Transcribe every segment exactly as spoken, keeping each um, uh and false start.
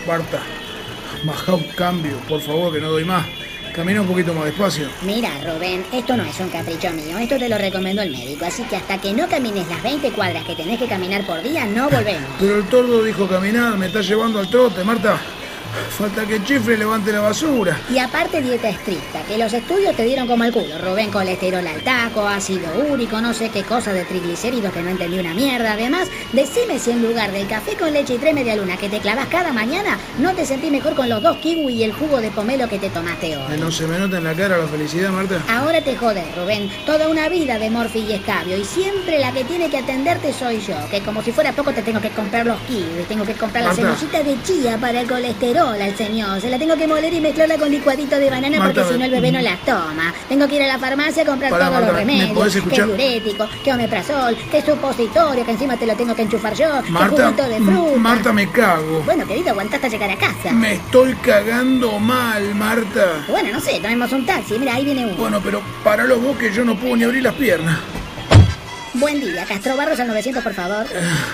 Marta, baja un cambio, por favor, que no doy más. Camina un poquito más despacio. Mira, Rubén, esto no es un capricho mío, esto te lo recomendó el médico, así que hasta que no camines las veinte cuadras que tenés que caminar por día, no volvemos. Pero el tordo dijo caminar, me está llevando al trote, Marta. Falta que el Chifre levante la basura. Y aparte dieta estricta, que los estudios te dieron como el culo. Rubén, colesterol al taco, ácido úrico, no sé qué cosa de triglicéridos que no entendí una mierda. Además, decime si en lugar del café con leche y tres media luna que te clavas cada mañana, no te sentís mejor con los dos kiwi y el jugo de pomelo que te tomaste hoy. No se me nota en la cara la felicidad, Marta. Ahora te jodes, Rubén. Toda una vida de morfi y escabio y siempre la que tiene que atenderte soy yo. Que como si fuera poco te tengo que comprar los kiwis, tengo que comprar Marta. la semillita de chía para el colesterol al señor. Se la tengo que moler y mezclarla con licuadito de banana. Marta, porque si no el bebé no la toma. Tengo que ir a la farmacia a comprar Pará, todos Marta, los ¿me remedios. podés Que escuchar? diurético, que omeprazol, que supositorio, que encima te lo tengo que enchufar yo. Marta, que juguito de fruta. Marta, me cago. Bueno, querido, aguantá hasta llegar a casa. Me estoy cagando mal, Marta. Bueno, no sé, tomemos un taxi. Mira, ahí viene uno. Bueno, pero paralo vos que yo no puedo ni abrir las piernas. Buen día, Castro Barros al novecientos, por favor.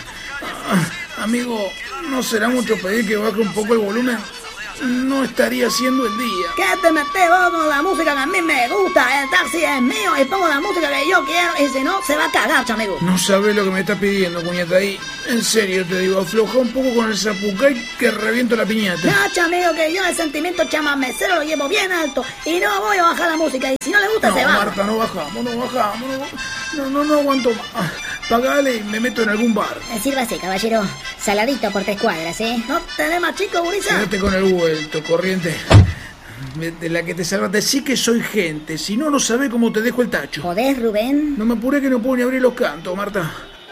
Ah, amigo, ¿no será mucho pedir que baje un poco el volumen? No estaría haciendo el día. ¿Qué te metes vos con la música que a mí me gusta? El taxi es mío y pongo la música que yo quiero y si no, se va a cagar, chamigo. No sabes lo que me estás pidiendo, cuñata. Y en serio te digo, afloja un poco con el zapucay que reviento la piñata. No, chamigo, que yo el sentimiento chamamecero lo llevo bien alto y no voy a bajar la música y si no le gusta, No, se va. Marta, no bajamos, no bajamos, no, no, no, no aguanto más. Pagale y me meto en algún bar. Sírvase, caballero. Saladito por tres cuadras, ¿eh? ¿No tenés más chico, gurisa? Quédate con el vuelto, corriente. De la que te salvaste, sí que soy gente. Si no, no sabés cómo te dejo el tacho. ¿Podés, Rubén? No me apuré que no puedo ni abrir los cantos, Marta.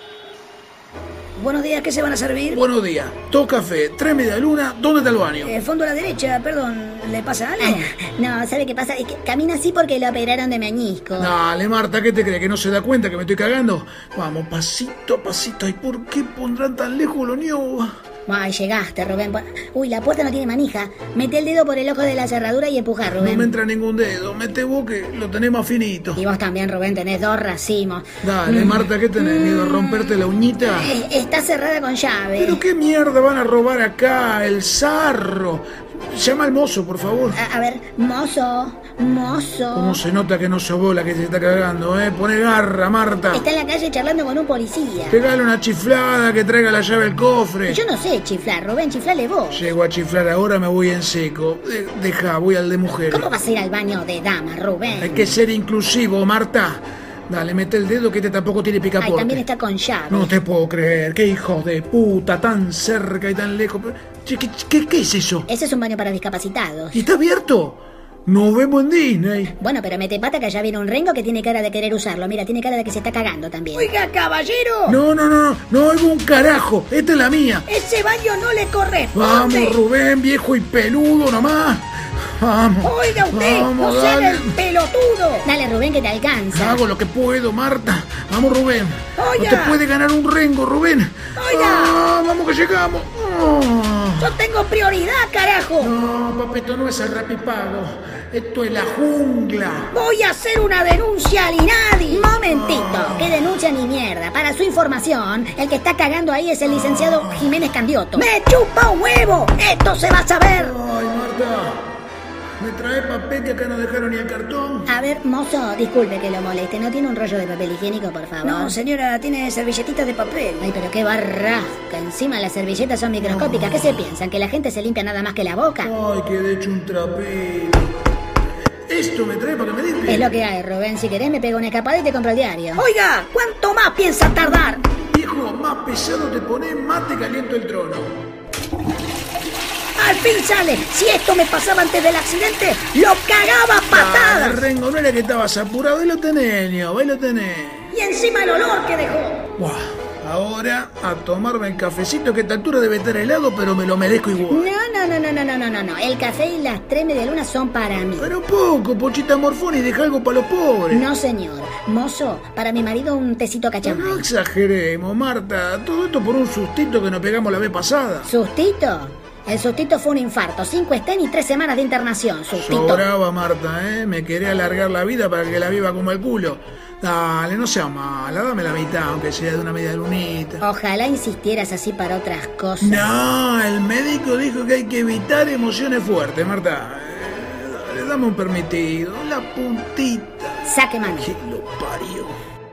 Buenos días, ¿qué se van a servir? Buenos días. Dos café, tres media luna. ¿Dónde está el baño? Eh, fondo a la derecha, perdón. ¿Le pasa algo? No, ¿sabe qué pasa? Es que camina así porque lo operaron de meñisco. Dale, Marta, ¿qué te crees? ¿Que no se da cuenta que me estoy cagando? Vamos, pasito a pasito. ¿Y por qué pondrán tan lejos los niños? Ay, llegaste, Rubén. Uy, la puerta no tiene manija. Mete el dedo por el ojo de la cerradura y empuja, Rubén. No me entra ningún dedo. Mete vos que lo tenés más finito. Y vos también, Rubén, tenés dos racimos. Dale, Mm. Marta, ¿qué tenés? ¿Miedo a romperte la uñita? Eh, Está cerrada con llave. ¿Pero qué mierda van a robar acá? El sarro. Llama al mozo, por favor. A, a ver, mozo, mozo. ¿Cómo se nota que no sos vos la que se está cagando, eh? Pone garra, Marta. Está en la calle charlando con un policía. Pegale una chiflada que traiga la llave del cofre. Yo no sé chiflar, Rubén, chiflale vos. Llego a chiflar ahora, me voy en seco. De- deja, voy al de mujeres. ¿Cómo vas a ir al baño de dama, Rubén? Hay que ser inclusivo, Marta. Dale, mete el dedo que este tampoco tiene Ay, picaporte. también está con llave. No te puedo creer, qué hijo de puta, tan cerca y tan lejos. Che, ¿Qué, qué, qué es eso? Ese es un baño para discapacitados. ¿Y está abierto? Nos vemos en Disney. Bueno, pero mete pata que allá viene un rengo que tiene cara de querer usarlo. Mira, tiene cara de que se está cagando también. Oiga, caballero, No, no, no, no, no oigo un carajo. Esta es la mía. ese baño no le corresponde. Vamos, Rubén, viejo y peludo nomás. Vamos. Oiga usted, Vamos, no se haga dale. el pelotudo. Dale, Rubén, que te alcanza. Hago lo que puedo, Marta. Vamos, Rubén. Oiga. No te puede ganar un rengo, Rubén. Oiga. Ah, vamos que llegamos. Ah. Yo tengo prioridad, carajo. No, papito, no es el rapipago. Esto es la jungla. Voy a hacer una denuncia al INADI. Momentito, que denuncia ni mierda. Para su información, el que está cagando ahí es el licenciado Jiménez Candioto. Me chupa un huevo. Esto se va a saber. Ay, Marta. ¿Me trae papel que acá no dejaron ni el cartón? A ver, mozo, disculpe que lo moleste. ¿No tiene un rollo de papel higiénico, por favor? No, señora, tiene servilletitas de papel. Ay, pero qué barrasca. Encima las servilletas son microscópicas. ¿Qué se piensan? ¿Que la gente se limpia nada más que la boca? Ay, que de hecho un trapito. Esto me trae para que me limpie. Es lo que hay, Rubén. Si querés me pego una escapada y te compro el diario. Oiga, ¿cuánto más piensa tardar? Viejo, más pesado te pones, más te caliento el trono. Al fin sale. Si esto me pasaba antes del accidente, lo cagaba a Ah, patadas. Rengo, no era que estabas apurado. Ahí lo tenés, Nio, ahí lo tenés. Y encima el olor que dejó. Buah, ahora a tomarme el cafecito que a esta altura debe estar helado, pero me lo merezco igual. No, no, no, no, no, no, no, no, no. El café y las tres medialunas son para mí. Pero poco, Pochita Morfón, y deja algo para los pobres. No, señor. Mozo, para mi marido un tecito No cachamay. exageremos, Marta. Todo esto por un sustito que nos pegamos la vez pasada. ¿Sustito? El sustito fue un infarto, cinco estén y tres semanas de internación, sustito. Sobraba, Marta, ¿eh? Me quería alargar la vida para que la viva como el culo. Dale, no seas mala, dame la mitad, aunque sea de una media lunita. Ojalá insistieras así para otras cosas. No, el médico dijo que hay que evitar emociones fuertes, Marta. Eh, dale, dame un permitido, la puntita. Saque mano. Que lo parió.